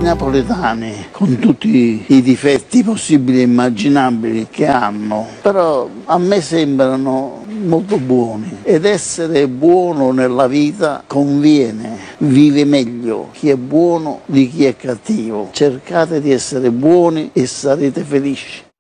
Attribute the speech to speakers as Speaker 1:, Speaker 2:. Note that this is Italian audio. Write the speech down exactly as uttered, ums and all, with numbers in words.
Speaker 1: napoletani, con tutti i difetti possibili e immaginabili che hanno, però a me sembrano molto buoni, ed essere buono nella vita conviene, vive meglio chi è buono di chi è cattivo. Cercate di essere buoni e sarete felici.